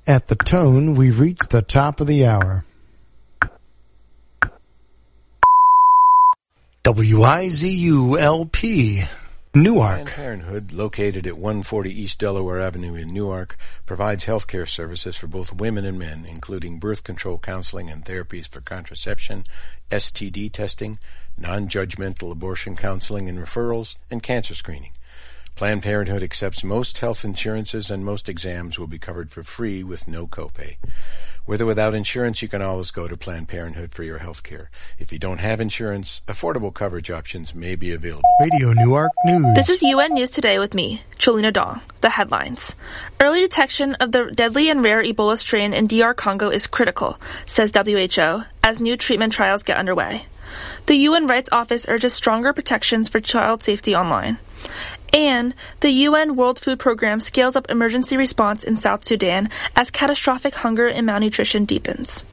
At the tone, we've reached the top of the hour. WIZU-LP, Newark. Planned Parenthood, located at 140 East Delaware Avenue in Newark, provides health care services for both women and men, including birth control counseling and therapies for contraception, STD testing, non-judgmental abortion counseling and referrals, and cancer screening. Planned Parenthood accepts most health insurances, and most exams will be covered for free with no copay. With or without insurance, you can always go to Planned Parenthood for your health care. If you don't have insurance, affordable coverage options may be available. Radio Newark News. This is UN News Today with me, Cholina Dong. The headlines. Early detection of the deadly and rare Ebola strain in DR Congo is critical, says WHO, as new treatment trials get underway. The UN Rights Office urges stronger protections for child safety online. And the UN World Food Programme scales up emergency response in South Sudan as catastrophic hunger and malnutrition deepens.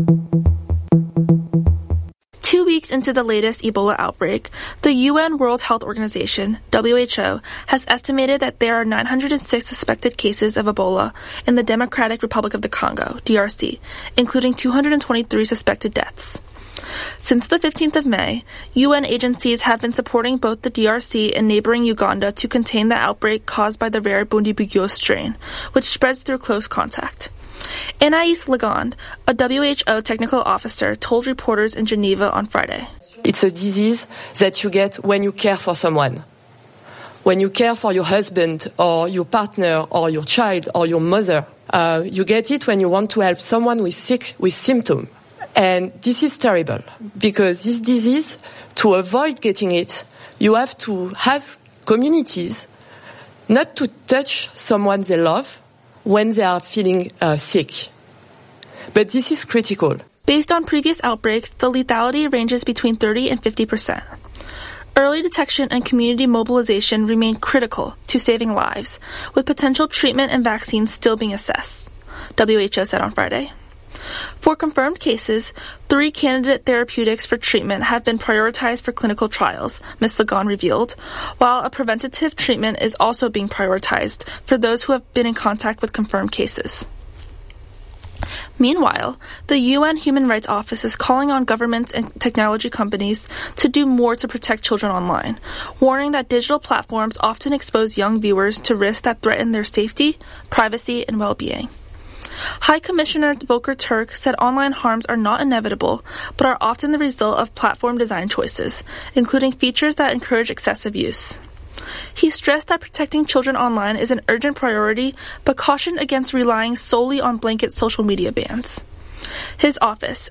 2 weeks into the latest Ebola outbreak, the UN World Health Organization, WHO, has estimated that there are 906 suspected cases of Ebola in the Democratic Republic of the Congo, DRC, including 223 suspected deaths. Since the 15th of May, UN agencies have been supporting both the DRC and neighboring Uganda to contain the outbreak caused by the rare Bundibugyo strain, which spreads through close contact. Anais Legond, a WHO technical officer, told reporters in Geneva on Friday. It's a disease that you get when you care for someone. When you care for your husband or your partner or your child or your mother, you get it when you want to help someone who is sick with symptoms. And this is terrible because this disease, to avoid getting it, you have to ask communities not to touch someone they love when they are feeling sick. But this is critical. Based on previous outbreaks, the lethality ranges between 30 and 50%. Early detection and community mobilization remain critical to saving lives, with potential treatment and vaccines still being assessed, WHO said on Friday. For confirmed cases, 3 candidate therapeutics for treatment have been prioritized for clinical trials, Ms. Legond revealed, while a preventative treatment is also being prioritized for those who have been in contact with confirmed cases. Meanwhile, the UN Human Rights Office is calling on governments and technology companies to do more to protect children online, warning that digital platforms often expose young viewers to risks that threaten their safety, privacy, and well-being. High Commissioner Volker Turk said online harms are not inevitable, but are often the result of platform design choices, including features that encourage excessive use. He stressed that protecting children online is an urgent priority, but cautioned against relying solely on blanket social media bans. His office,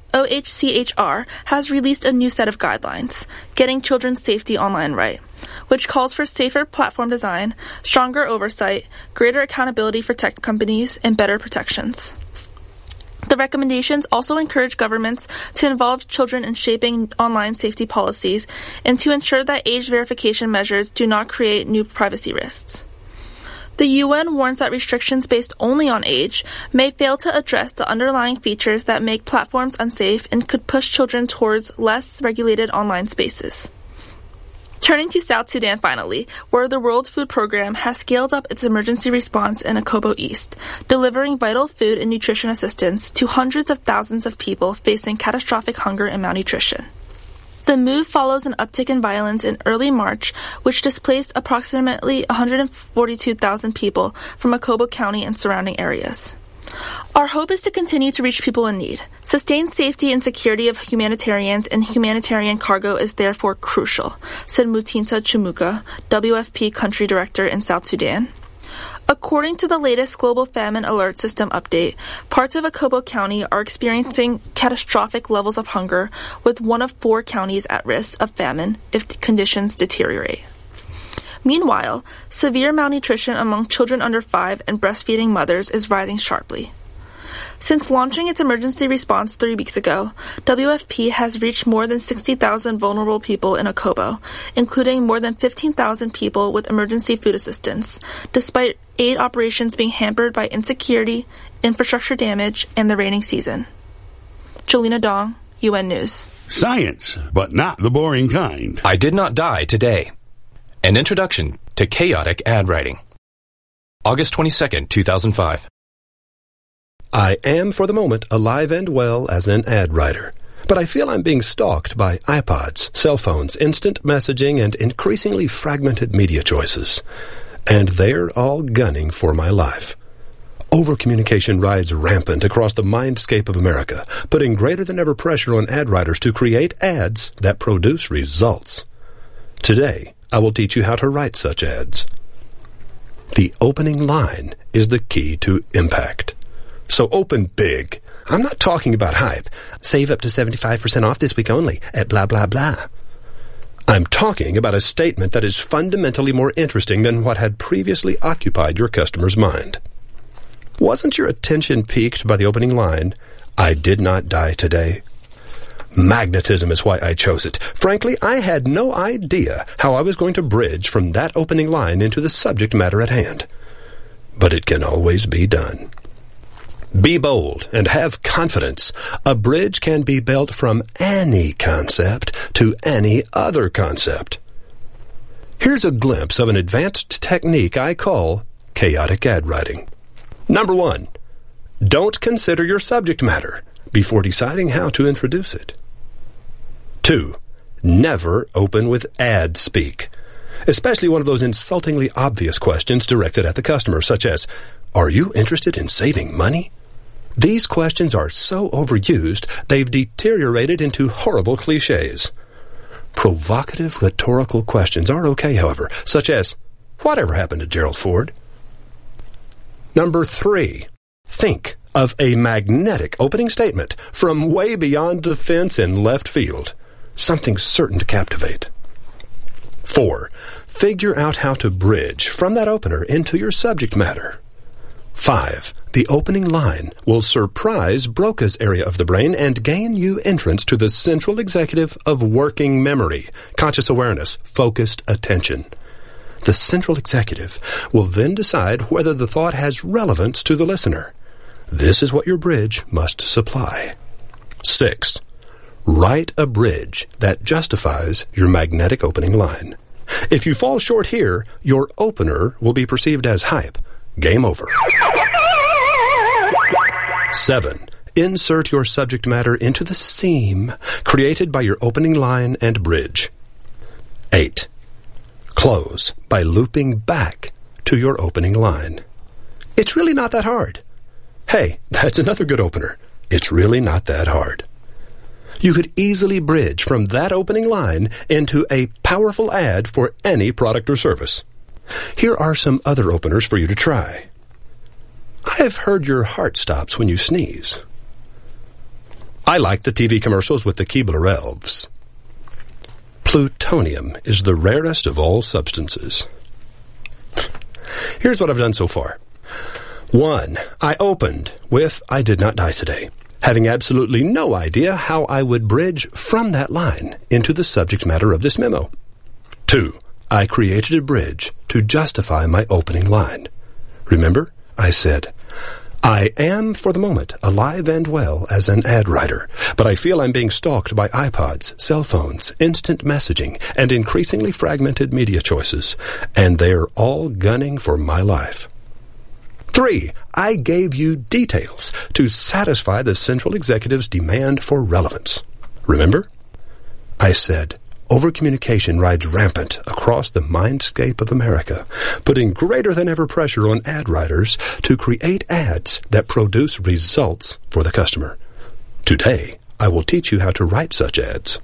OHCHR, has released a new set of guidelines, Getting Children's Safety Online Right, which calls for safer platform design, stronger oversight, greater accountability for tech companies, and better protections. The recommendations also encourage governments to involve children in shaping online safety policies and to ensure that age verification measures do not create new privacy risks. The UN warns that restrictions based only on age may fail to address the underlying features that make platforms unsafe and could push children towards less regulated online spaces. Turning to South Sudan finally, where the World Food Programme has scaled up its emergency response in Akobo East, delivering vital food and nutrition assistance to hundreds of thousands of people facing catastrophic hunger and malnutrition. The move follows an uptick in violence in early March, which displaced approximately 142,000 people from Akobo County and surrounding areas. Our hope is to continue to reach people in need. Sustained safety and security of humanitarians and humanitarian cargo is therefore crucial, said Mutinta Chimuka, WFP Country Director in South Sudan. According to the latest Global Famine Alert System update, parts of Akobo County are experiencing catastrophic levels of hunger, with 1 of 4 counties at risk of famine if conditions deteriorate. Meanwhile, severe malnutrition among children under 5 and breastfeeding mothers is rising sharply. Since launching its emergency response 3 weeks ago, WFP has reached more than 60,000 vulnerable people in Akobo, including more than 15,000 people with emergency food assistance, despite aid operations being hampered by insecurity, infrastructure damage, and the rainy season. Jolina Dong, UN News. Science, but not the boring kind. I did not die today. An introduction to chaotic ad writing. August 22nd, 2005. I am, for the moment, alive and well as an ad writer, but I feel I'm being stalked by iPods, cell phones, instant messaging, and increasingly fragmented media choices. And they're all gunning for my life. Overcommunication rides rampant across the mindscape of America, putting greater than ever pressure on ad writers to create ads that produce results. Today, I will teach you how to write such ads. The opening line is the key to impact. So open big. I'm not talking about hype. Save up to 75% off this week only at blah, blah, blah. I'm talking about a statement that is fundamentally more interesting than what had previously occupied your customer's mind. Wasn't your attention piqued by the opening line, "I did not die today"? Magnetism is why I chose it. Frankly, I had no idea how I was going to bridge from that opening line into the subject matter at hand. But it can always be done. Be bold and have confidence. A bridge can be built from any concept to any other concept. Here's a glimpse of an advanced technique I call chaotic ad writing. Number 1, don't consider your subject matter before deciding how to introduce it. 2, never open with ad speak, especially one of those insultingly obvious questions directed at the customer, such as, "Are you interested in saving money?" These questions are so overused, they've deteriorated into horrible cliches. Provocative rhetorical questions are okay, however, such as, "Whatever happened to Gerald Ford?" Number 3, think of a magnetic opening statement from way beyond the fence in left field, something certain to captivate. 4, figure out how to bridge from that opener into your subject matter. 5, the opening line will surprise Broca's area of the brain and gain you entrance to the central executive of working memory, conscious awareness, focused attention. The central executive will then decide whether the thought has relevance to the listener. This is what your bridge must supply. 6, write a bridge that justifies your magnetic opening line. If you fall short here, your opener will be perceived as hype. Game over. 7, insert your subject matter into the seam created by your opening line and bridge. 8, close by looping back to your opening line. It's really not that hard. Hey, that's another good opener. It's really not that hard. You could easily bridge from that opening line into a powerful ad for any product or service. Here are some other openers for you to try. I've heard your heart stops when you sneeze. I like the TV commercials with the Keebler elves. Plutonium is the rarest of all substances. Here's what I've done so far. 1, I opened with "I did not die today," having absolutely no idea how I would bridge from that line into the subject matter of this memo. 2, I created a bridge to justify my opening line. Remember, I said, "I am, for the moment, alive and well as an ad writer, but I feel I'm being stalked by iPods, cell phones, instant messaging, and increasingly fragmented media choices, and they're all gunning for my life." 3, I gave you details to satisfy the central executive's demand for relevance. Remember? I said, overcommunication rides rampant across the mindscape of America, putting greater than ever pressure on ad writers to create ads that produce results for the customer. Today, I will teach you how to write such ads.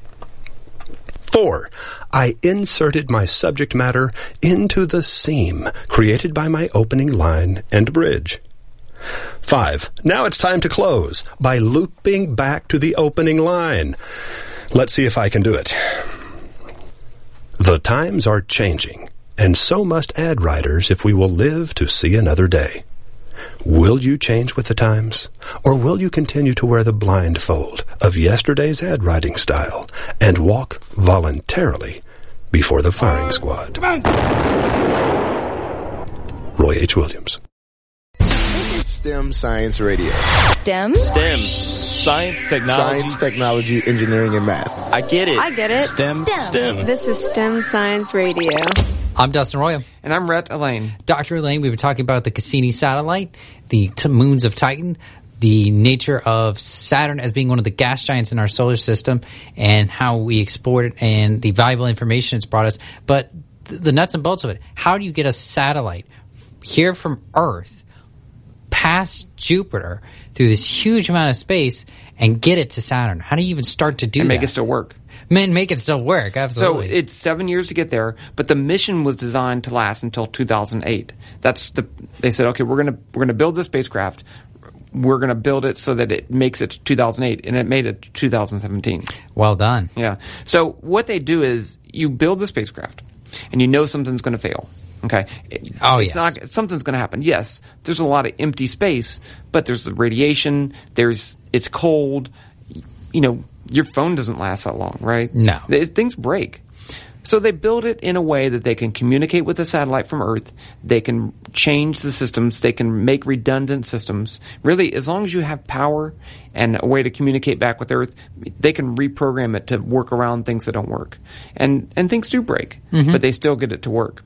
4, I inserted my subject matter into the seam created by my opening line and bridge. 5, now it's time to close by looping back to the opening line. Let's see if I can do it. The times are changing, and so must ad writers if we will live to see another day. Will you change with the times, or will you continue to wear the blindfold of yesterday's ad writing style and walk voluntarily before the firing squad? Roy H. Williams. STEM Science Radio. STEM? STEM. Science, technology, engineering, and math. I get it. STEM. This is STEM Science Radio. I'm Dustin Royal. And I'm Rhett Elaine. Dr. Elaine, we've been talking about the Cassini satellite, the moons of Titan, the nature of Saturn as being one of the gas giants in our solar system and how we export it and the valuable information it's brought us. But the nuts and bolts of it, how do you get a satellite here from Earth past Jupiter through this huge amount of space and get it to Saturn? How do you even start to do that? And make it still work. Make it still work, absolutely. So it's 7 years to get there, but the mission was designed to last until 2008. They said, okay, we're gonna build this spacecraft. We're gonna build it so that it makes it to 2008, and it made it to 2017. Well done. Yeah. So what they do is you build the spacecraft, and you know something's gonna fail. Okay. Something's going to happen. Yes, there's a lot of empty space, but there's the radiation. It's cold. You know, your phone doesn't last that long, right? No. Things break. So they build it in a way that they can communicate with the satellite from Earth. They can change the systems. They can make redundant systems. Really, as long as you have power and a way to communicate back with Earth, they can reprogram it to work around things that don't work. And things do break, but they still get it to work.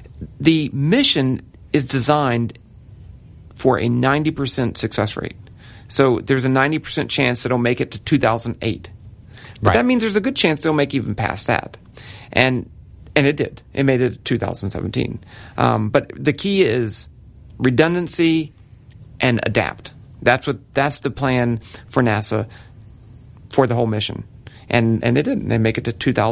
The mission is designed for a 90% success rate. So there's a 90% chance that it'll make it to 2008. But that means there's a good chance they'll make even past that. And it did. It made it to 2017. But the key is redundancy and adapt. That's the plan for NASA for the whole mission. And they didn't. They make it to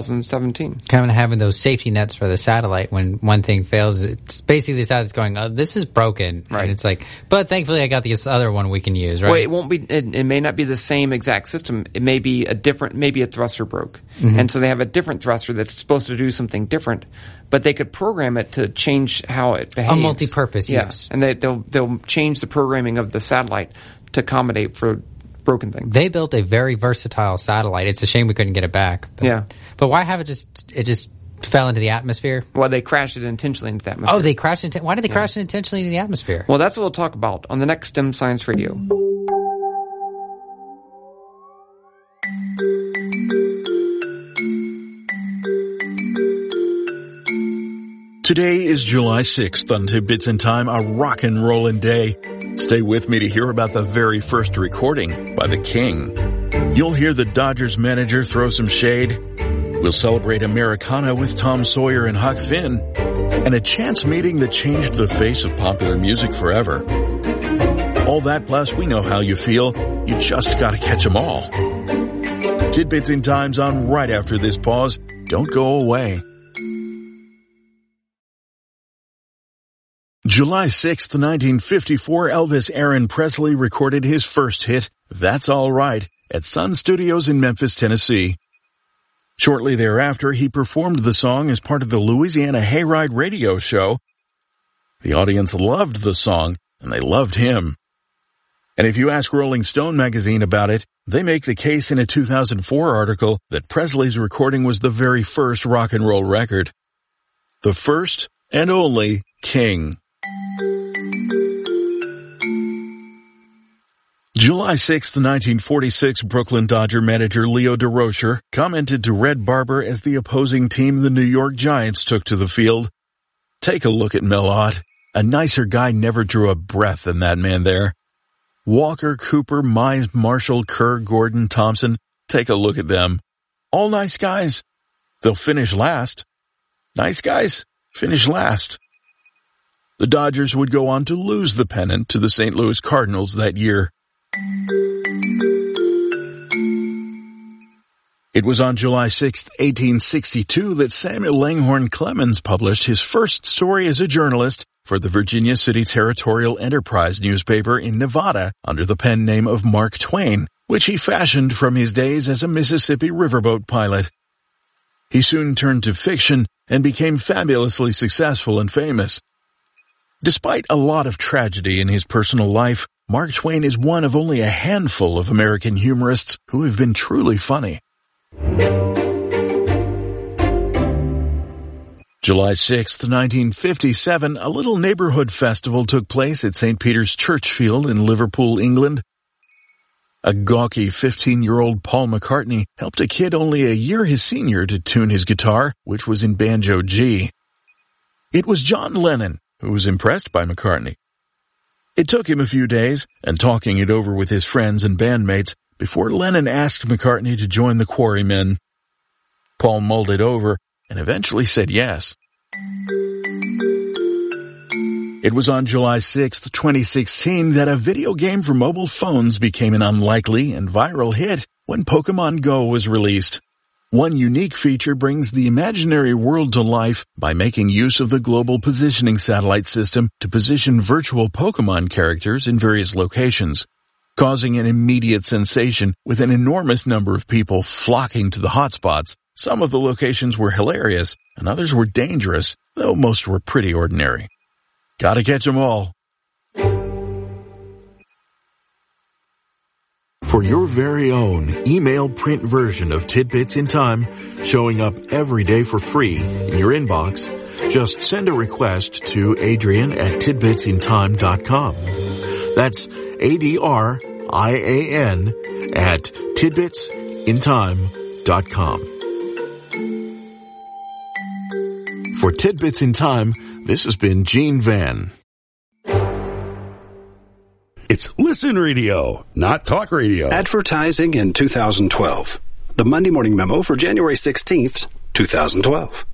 2017. Kind of having those safety nets for the satellite when one thing fails. It's basically the satellite's going, oh, this is broken. Right. And it's like, but thankfully I got this other one we can use, right? Well, it won't be. It may not be the same exact system. It may be maybe a thruster broke. And so they have a different thruster that's supposed to do something different. But they could program it to change how it behaves. A multi-purpose use. And they'll change the programming of the satellite to accommodate for broken things. They built a very versatile satellite. It's a shame we couldn't get it back. But why have it just fell into the atmosphere? Well, they crashed it intentionally into the atmosphere. Oh, they crashed it. Why did they crash it intentionally into the atmosphere? Well, that's what we'll talk about on the next STEM Science Radio. Today is July 6th on Tidbits in Time, a rock and rollin' day. Stay with me to hear about the very first recording by the King. You'll hear the Dodgers manager throw some shade. We'll celebrate Americana with Tom Sawyer and Huck Finn. And a chance meeting that changed the face of popular music forever. All that plus we know how you feel. You just gotta catch them all. Tidbits in Time's on right after this pause. Don't go away. July 6th, 1954, Elvis Aaron Presley recorded his first hit, That's All Right, at Sun Studios in Memphis, Tennessee. Shortly thereafter, he performed the song as part of the Louisiana Hayride radio show. The audience loved the song, and they loved him. And if you ask Rolling Stone magazine about it, they make the case in a 2004 article that Presley's recording was the very first rock and roll record. The first and only King. July 6, 1946, Brooklyn Dodger manager Leo Durocher commented to Red Barber as the opposing team, the New York Giants, took to the field. Take a look at Mel Ott. A nicer guy never drew a breath than that man there. Walker, Cooper, Mize, Marshall, Kerr, Gordon, Thompson. Take a look at them. All nice guys. They'll finish last. Nice guys finish last. The Dodgers would go on to lose the pennant to the St. Louis Cardinals that year. It was on July 6, 1862 that Samuel Langhorne Clemens published his first story as a journalist for the Virginia City Territorial Enterprise newspaper in Nevada under the pen name of Mark Twain, which he fashioned from his days as a Mississippi riverboat pilot. He soon turned to fiction and became fabulously successful and famous. Despite a lot of tragedy in his personal life, Mark Twain is one of only a handful of American humorists who have been truly funny. July 6, 1957, a little neighborhood festival took place at St. Peter's Churchfield in Liverpool, England. A gawky 15-year-old Paul McCartney helped a kid only a year his senior to tune his guitar, which was in banjo G. It was John Lennon who was impressed by McCartney. It took him a few days and talking it over with his friends and bandmates before Lennon asked McCartney to join the Quarrymen. Paul mulled it over and eventually said yes. It was on July 6, 2016 that a video game for mobile phones became an unlikely and viral hit when Pokemon Go was released. One unique feature brings the imaginary world to life by making use of the Global Positioning Satellite System to position virtual Pokemon characters in various locations, causing an immediate sensation with an enormous number of people flocking to the hotspots. Some of the locations were hilarious and others were dangerous, though most were pretty ordinary. Gotta catch 'em all. For your very own email print version of Tidbits in Time, showing up every day for free in your inbox, just send a request to Adrian@tidbitsintime.com. That's ADRIAN at tidbitsintime.com. For Tidbits in Time, this has been Gene Van. It's Listen Radio, not Talk Radio. Advertising in 2012. The Monday Morning Memo for January 16th, 2012.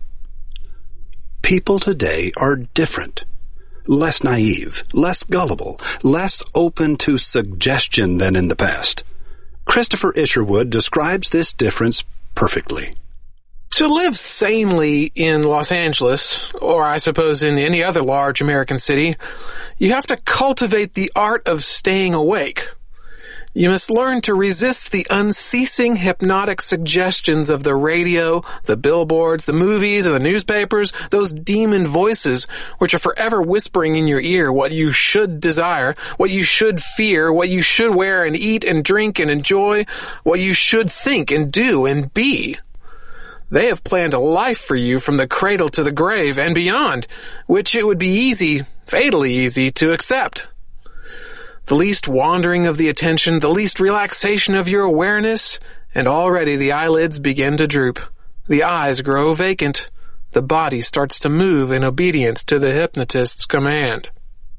People today are different. Less naive, less gullible, less open to suggestion than in the past. Christopher Isherwood describes this difference perfectly. To live sanely in Los Angeles, or I suppose in any other large American city, you have to cultivate the art of staying awake. You must learn to resist the unceasing hypnotic suggestions of the radio, the billboards, the movies, and the newspapers, those demon voices which are forever whispering in your ear what you should desire, what you should fear, what you should wear and eat and drink and enjoy, what you should think and do and be. They have planned a life for you from the cradle to the grave and beyond, which it would be easy, fatally easy, to accept. The least wandering of the attention, the least relaxation of your awareness, and already the eyelids begin to droop. The eyes grow vacant. The body starts to move in obedience to the hypnotist's command.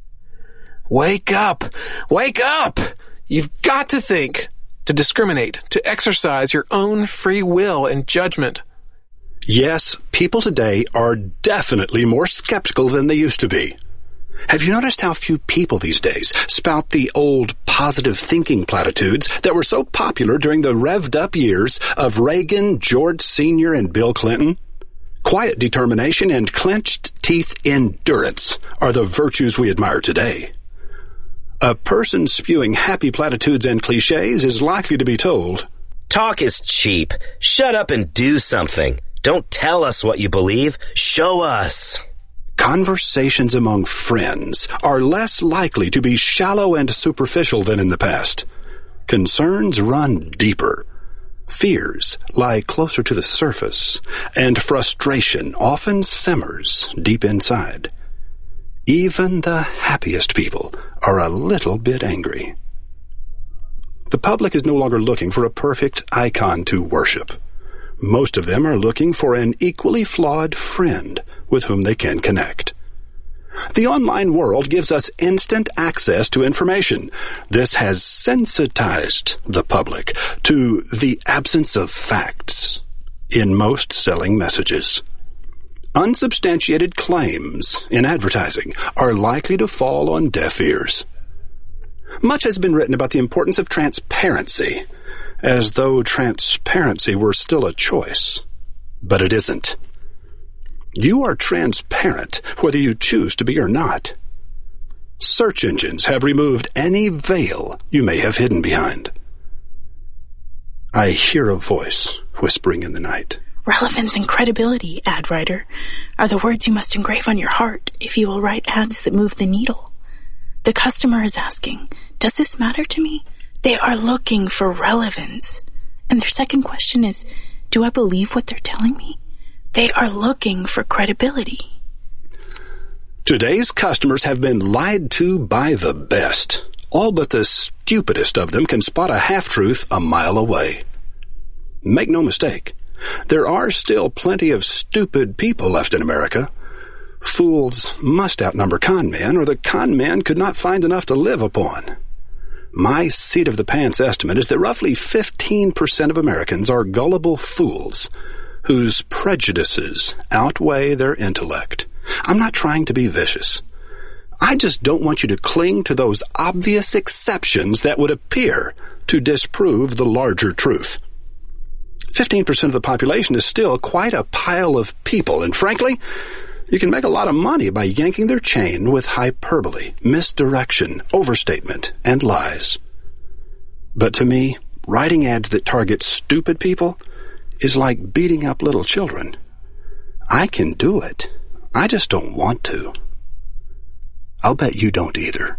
Wake up! Wake up! You've got to think, to discriminate, to exercise your own free will and judgment. Yes, people today are definitely more skeptical than they used to be. Have you noticed how few people these days spout the old positive thinking platitudes that were so popular during the revved up years of Reagan, George Sr., and Bill Clinton? Quiet determination and clenched teeth endurance are the virtues we admire today. A person spewing happy platitudes and cliches is likely to be told, "Talk is cheap. Shut up and do something. Don't tell us what you believe. Show us." Conversations among friends are less likely to be shallow and superficial than in the past. Concerns run deeper. Fears lie closer to the surface, and frustration often simmers deep inside. Even the happiest people are a little bit angry. The public is no longer looking for a perfect icon to worship. Most of them are looking for an equally flawed friend with whom they can connect. The online world gives us instant access to information. This has sensitized the public to the absence of facts in most selling messages. Unsubstantiated claims in advertising are likely to fall on deaf ears. Much has been written about the importance of transparency, as though transparency were still a choice. But it isn't. You are transparent whether you choose to be or not. Search engines have removed any veil you may have hidden behind. I hear a voice whispering in the night. Relevance and credibility, ad writer, are the words you must engrave on your heart if you will write ads that move the needle. The customer is asking, does this matter to me? They are looking for relevance. And their second question is, do I believe what they're telling me? They are looking for credibility. Today's customers have been lied to by the best. All but the stupidest of them can spot a half-truth a mile away. Make no mistake, there are still plenty of stupid people left in America, Fools must outnumber con men, or the con men could not find enough to live upon. My seat-of-the-pants estimate is that roughly 15% of Americans are gullible fools whose prejudices outweigh their intellect. I'm not trying to be vicious. I just don't want you to cling to those obvious exceptions that would appear to disprove the larger truth. 15% of the population is still quite a pile of people, and frankly, you can make a lot of money by yanking their chain with hyperbole, misdirection, overstatement, and lies. But to me, writing ads that target stupid people is like beating up little children. I can do it. I just don't want to. I'll bet you don't either.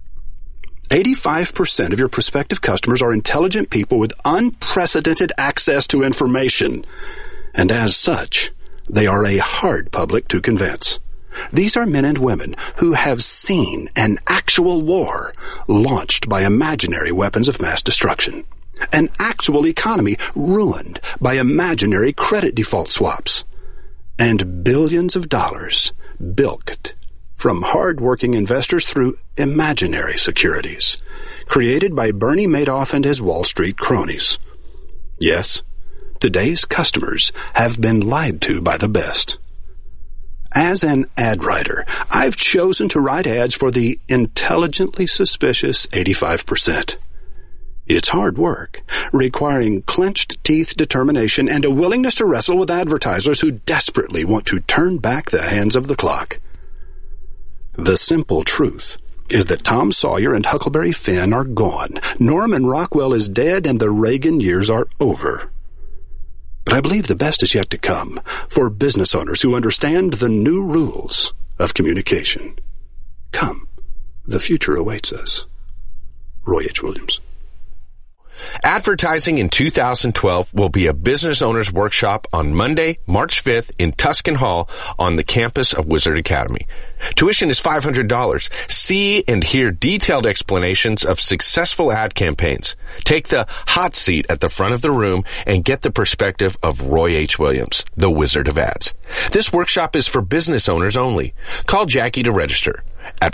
85% of your prospective customers are intelligent people with unprecedented access to information, and as such, they are a hard public to convince. These are men and women who have seen an actual war launched by imaginary weapons of mass destruction, an actual economy ruined by imaginary credit default swaps, and billions of dollars bilked from hard-working investors through imaginary securities, created by Bernie Madoff and his Wall Street cronies. Yes, today's customers have been lied to by the best. As an ad writer, I've chosen to write ads for the intelligently suspicious 85%. It's hard work, requiring clenched teeth determination and a willingness to wrestle with advertisers who desperately want to turn back the hands of the clock. The simple truth is that Tom Sawyer and Huckleberry Finn are gone, Norman Rockwell is dead, and the Reagan years are over. But I believe the best is yet to come for business owners who understand the new rules of communication. Come, the future awaits us. Roy H. Williams. Advertising in 2012 will be a business owners workshop on Monday, March 5th in Tuscan Hall on the campus of Wizard Academy. Tuition is $500. See and hear detailed explanations of successful ad campaigns. Take the hot seat at the front of the room and get the perspective of Roy H. Williams, the Wizard of Ads. This workshop is for business owners only. Call Jackie to register at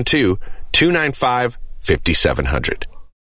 512-295-5700.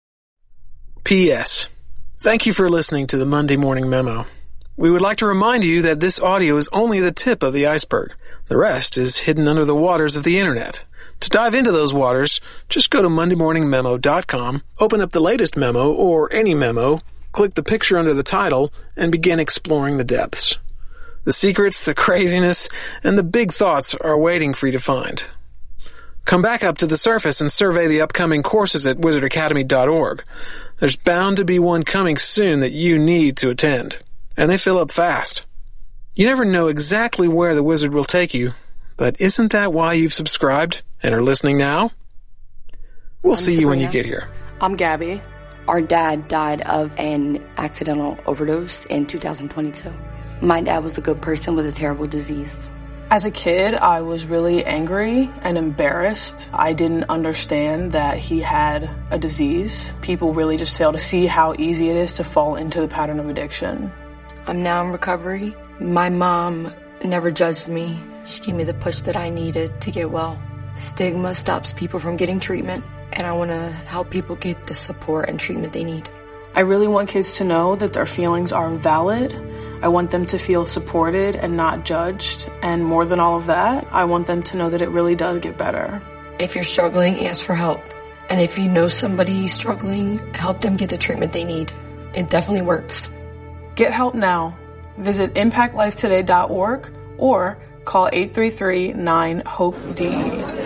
P.S. Thank you for listening to the Monday Morning Memo. We would like to remind you that this audio is only the tip of the iceberg. The rest is hidden under the waters of the Internet. To dive into those waters, just go to MondayMorningMemo.com, open up the latest memo or any memo, click the picture under the title, and begin exploring the depths. The secrets, the craziness, and the big thoughts are waiting for you to find. Come back up to the surface and survey the upcoming courses at wizardacademy.org. There's bound to be one coming soon that you need to attend, and they fill up fast. You never know exactly where the wizard will take you, but isn't that why you've subscribed and are listening now? We'll see you when you get here. I'm Gabby. Our dad died of an accidental overdose in 2022. My dad was a good person with a terrible disease. As a kid, I was really angry and embarrassed. I didn't understand that he had a disease. People really just fail to see how easy it is to fall into the pattern of addiction. I'm now in recovery. My mom never judged me. She gave me the push that I needed to get well. Stigma stops people from getting treatment, and I want to help people get the support and treatment they need. I really want kids to know that their feelings are valid. I want them to feel supported and not judged. And more than all of that, I want them to know that it really does get better. If you're struggling, ask for help. And if you know somebody struggling, help them get the treatment they need. It definitely works. Get help now. Visit impactlifetoday.org or call 833-9-HOPE-DE.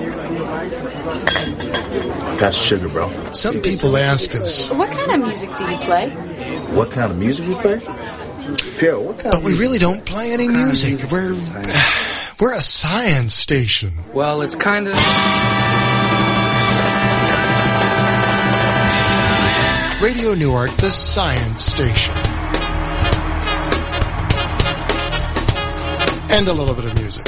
That's sugar, bro. Some people ask us, what kind of music do you play? What kind of music we play? Pierre, what kind but we really don't play any music. We're a science station. Well, it's kind of... Radio Newark, the science station. And a little bit of music.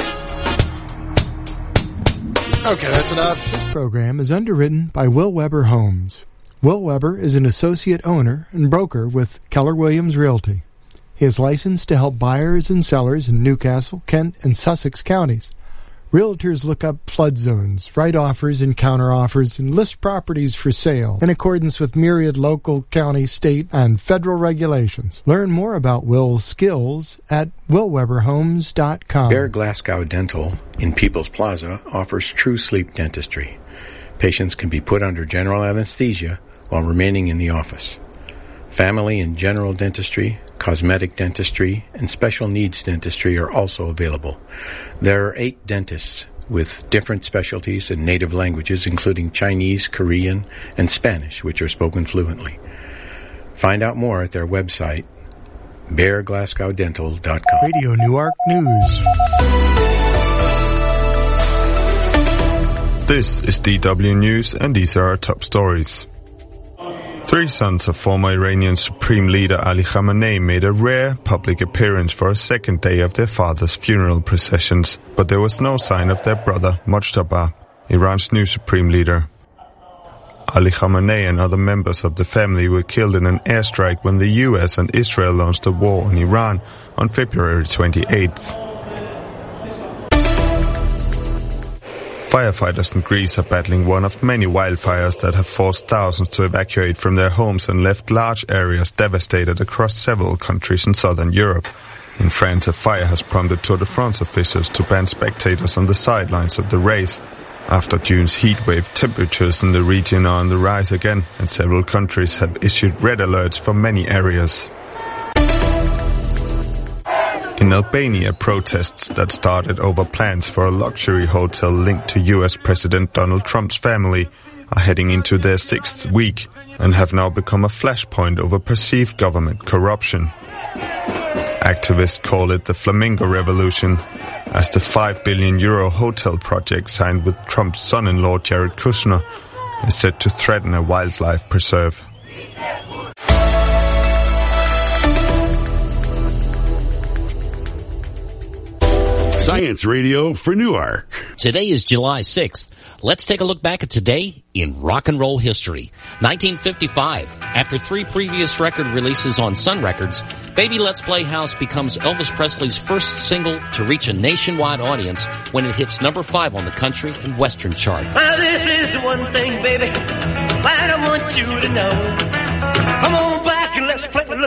Okay, that's enough. This program is underwritten by Will Weber Homes. Will Weber is an associate owner and broker with Keller Williams Realty. He is licensed to help buyers and sellers in Newcastle, Kent, and Sussex counties Realtors look up flood zones, write offers and counter offers, and list properties for sale in accordance with myriad local, county, state, and federal regulations. Learn more about Will's skills at willweberhomes.com. Bear Glasgow Dental in People's Plaza offers true sleep dentistry. Patients can be put under general anesthesia while remaining in the office. Family and general dentistry, cosmetic dentistry, and special needs dentistry are also available. There are 8 dentists with different specialties and native languages, including Chinese, Korean, and Spanish, which are spoken fluently. Find out more at their website, bearglasgowdental.com. Radio Newark News. This is DW News, and these are our top stories. 3 sons of former Iranian Supreme Leader Ali Khamenei made a rare public appearance for a second day of their father's funeral processions, but there was no sign of their brother Mojtaba, Iran's new Supreme Leader. Ali Khamenei and other members of the family were killed in an airstrike when the US and Israel launched a war on Iran on February 28th. Firefighters in Greece are battling one of many wildfires that have forced thousands to evacuate from their homes and left large areas devastated across several countries in southern Europe. In France, a fire has prompted Tour de France officials to ban spectators on the sidelines of the race. After June's heatwave, temperatures in the region are on the rise again, and several countries have issued red alerts for many areas. In Albania, protests that started over plans for a luxury hotel linked to US President Donald Trump's family are heading into their 6th week and have now become a flashpoint over perceived government corruption. Activists call it the Flamingo Revolution, as the €5 billion hotel project signed with Trump's son-in-law Jared Kushner is said to threaten a wildlife preserve. Science Radio for Newark. Today is July 6th. Let's take a look back at today in rock and roll history. 1955. After 3 previous record releases on Sun Records, Baby Let's Play House becomes Elvis Presley's first single to reach a nationwide audience when it hits number 5 on the country and western chart. Well, this is one thing, baby, I want you to know. Come on back and let's play.